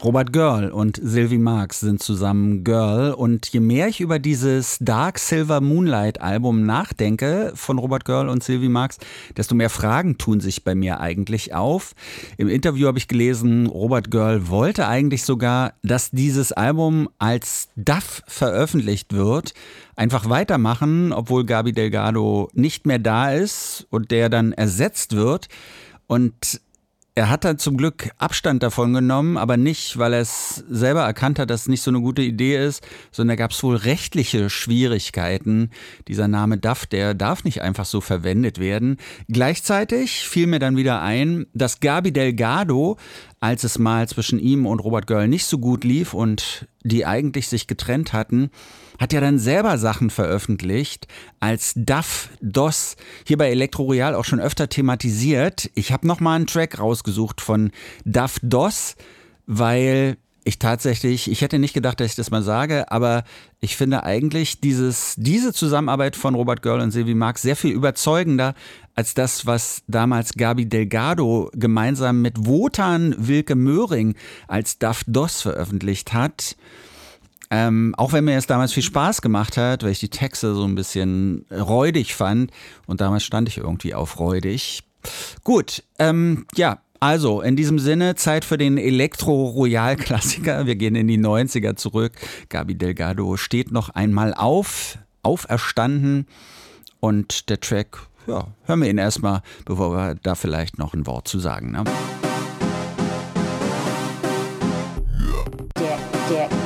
Robert Girl und Sylvie Marx sind zusammen Girl, und je mehr ich über dieses Dark Silver Moonlight Album nachdenke von Robert Girl und Sylvie Marx, desto mehr Fragen tun sich bei mir eigentlich auf. Im Interview habe ich gelesen, Robert Girl wollte eigentlich sogar, dass dieses Album als Duff veröffentlicht wird, einfach weitermachen, obwohl Gaby Delgado nicht mehr da ist und der dann ersetzt wird. Und er hat dann zum Glück Abstand davon genommen, aber nicht, weil er es selber erkannt hat, dass es nicht so eine gute Idee ist, sondern da gab es wohl rechtliche Schwierigkeiten. Dieser Name Duff, der darf nicht einfach so verwendet werden. Gleichzeitig fiel mir dann wieder ein, dass Gaby Delgado, als es mal zwischen ihm und Robert Girl nicht so gut lief und die eigentlich sich getrennt hatten, hat ja dann selber Sachen veröffentlicht als Duff DOS, hier bei Elektro Royal auch schon öfter thematisiert. Ich habe nochmal einen Track rausgesucht von Duff DOS, weil ich hätte nicht gedacht, dass ich das mal sage, aber ich finde eigentlich diese Zusammenarbeit von Robert Girl und Sylvie Marx sehr viel überzeugender als das, was damals Gaby Delgado gemeinsam mit Wotan Wilke Möhring als Duff DOS veröffentlicht hat. Auch wenn mir es damals viel Spaß gemacht hat, weil ich die Texte so ein bisschen räudig fand, und damals stand ich irgendwie auf räudig. Gut, also in diesem Sinne Zeit für den Elektro-Royal-Klassiker. Wir gehen in die 90er zurück. Gaby Delgado steht noch einmal auferstanden, und der Track, ja, hören wir ihn erstmal, bevor wir da vielleicht noch ein Wort zu sagen. Ne? Der